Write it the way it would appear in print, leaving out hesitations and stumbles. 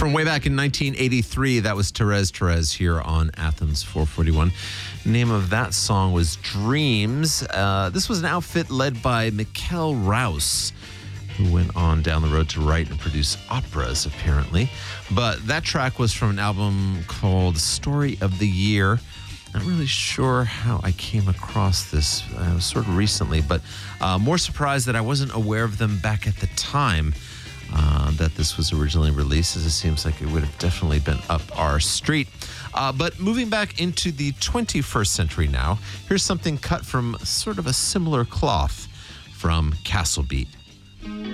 From way back in 1983, that was Therese here on Athens 441. Name of that song was Dreams. This was an outfit led by Mikkel Rouse, who went on down the road to write and produce operas, apparently. But that track was from an album called Story of the Year. Not really sure how I came across this sort of recently, but more surprised that I wasn't aware of them back at the time that this was originally released, as it seems like it would have definitely been up our street. But moving back into the 21st century now, here's something cut from sort of a similar cloth from Castle Beat.